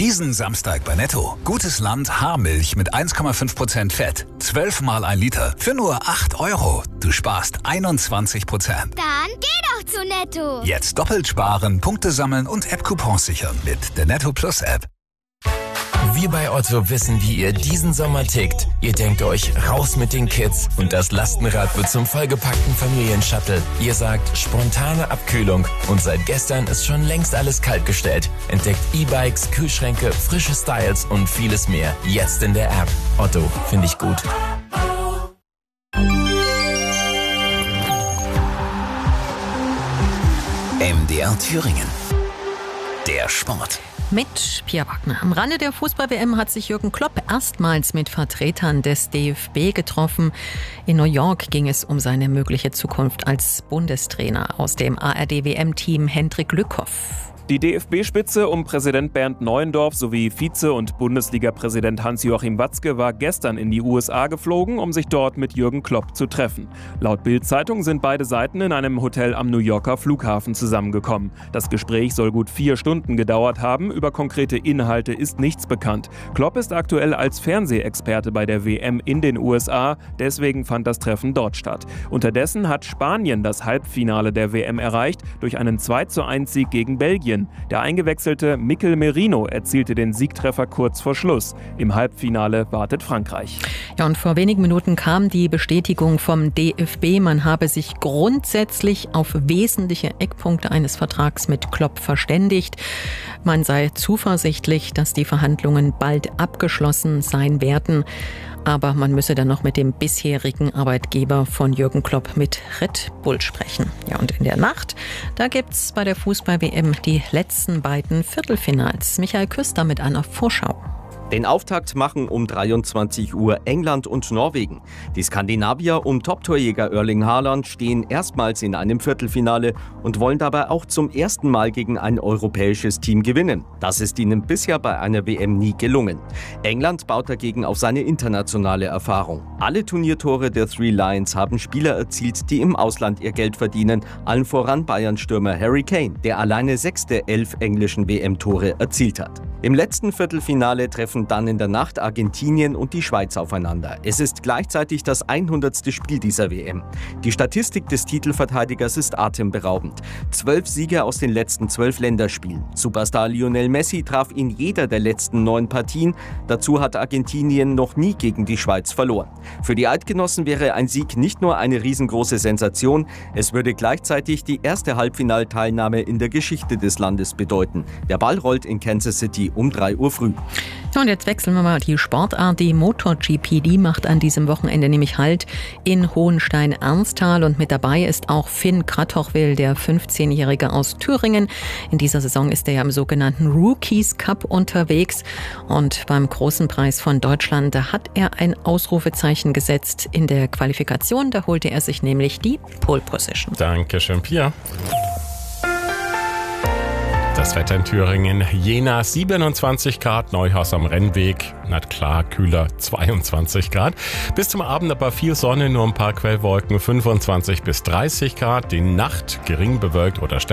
Diesen Samstag bei Netto. Gutes Land Haarmilch mit 1,5% Fett. 12 mal 1 Liter für nur 8 €. Du sparst 21%. Dann geh doch zu Netto. Jetzt doppelt sparen, Punkte sammeln und App-Coupons sichern mit der Netto Plus App. Wir bei Otto wissen, wie ihr diesen Sommer tickt. Ihr denkt euch, raus mit den Kids und das Lastenrad wird zum vollgepackten Familienshuttle. Ihr sagt, spontane Abkühlung und seit gestern ist schon längst alles kaltgestellt. Entdeckt E-Bikes, Kühlschränke, frische Styles und vieles mehr. Jetzt in der App. Otto, finde ich gut. MDR Thüringen. Der Sport. Mit Pia Wagner. Am Rande der Fußball-WM hat sich Jürgen Klopp erstmals mit Vertretern des DFB getroffen. In New York ging es um seine mögliche Zukunft als Bundestrainer. Aus dem ARD-WM-Team Hendrik Lückhoff. Die DFB-Spitze um Präsident Bernd Neuendorf sowie Vize- und Bundesliga-Präsident Hans-Joachim Watzke war gestern in die USA geflogen, um sich dort mit Jürgen Klopp zu treffen. Laut Bild-Zeitung sind beide Seiten in einem Hotel am New Yorker Flughafen zusammengekommen. Das Gespräch soll gut 4 Stunden gedauert haben. Über konkrete Inhalte ist nichts bekannt. Klopp ist aktuell als Fernsehexperte bei der WM in den USA. Deswegen fand das Treffen dort statt. Unterdessen hat Spanien das Halbfinale der WM erreicht durch einen 2:1-Sieg gegen Belgien. Der eingewechselte Mikel Merino erzielte den Siegtreffer kurz vor Schluss. Im Halbfinale wartet Frankreich. Ja, und vor wenigen Minuten kam die Bestätigung vom DFB, man habe sich grundsätzlich auf wesentliche Eckpunkte eines Vertrags mit Klopp verständigt. Man sei zuversichtlich, dass die Verhandlungen bald abgeschlossen sein werden. Aber man müsse dann noch mit dem bisherigen Arbeitgeber von Jürgen Klopp mit Red Bull sprechen. Ja, und in der Nacht, da gibt's bei der Fußball-WM die letzten beiden Viertelfinals. Michael Küster mit einer Vorschau. Den Auftakt machen um 23 Uhr England und Norwegen. Die Skandinavier um Top-Torjäger Erling Haaland stehen erstmals in einem Viertelfinale und wollen dabei auch zum ersten Mal gegen ein europäisches Team gewinnen. Das ist ihnen bisher bei einer WM nie gelungen. England baut dagegen auf seine internationale Erfahrung. Alle Turniertore der Three Lions haben Spieler erzielt, die im Ausland ihr Geld verdienen, allen voran Bayern-Stürmer Harry Kane, der alleine 6 der 11 englischen WM-Tore erzielt hat. Im letzten Viertelfinale treffen dann in der Nacht Argentinien und die Schweiz aufeinander. Es ist gleichzeitig das 100. Spiel dieser WM. Die Statistik des Titelverteidigers ist atemberaubend. 12 Siege aus den letzten 12 Länderspielen. Superstar Lionel Messi traf in jeder der letzten 9 Partien. Dazu hat Argentinien noch nie gegen die Schweiz verloren. Für die Eidgenossen wäre ein Sieg nicht nur eine riesengroße Sensation, es würde gleichzeitig die erste Halbfinalteilnahme in der Geschichte des Landes bedeuten. Der Ball rollt in Kansas City um 3 Uhr früh. Ja, und jetzt wechseln wir mal die Sportart. Die MotoGP, die macht an diesem Wochenende nämlich Halt in Hohenstein-Ernsthal. Und mit dabei ist auch Finn Kratochwil, der 15-Jährige aus Thüringen. In dieser Saison ist er ja im sogenannten Rookies Cup unterwegs. Und beim Großen Preis von Deutschland, da hat er ein Ausrufezeichen gesetzt. In der Qualifikation, da holte er sich nämlich die Pole Position. Dankeschön, Pia. Das Wetter in Thüringen, Jena 27 Grad, Neuhaus am Rennweg, na klar, kühler 22 Grad. Bis zum Abend aber viel Sonne, nur ein paar Quellwolken, 25 bis 30 Grad. Die Nacht gering bewölkt oder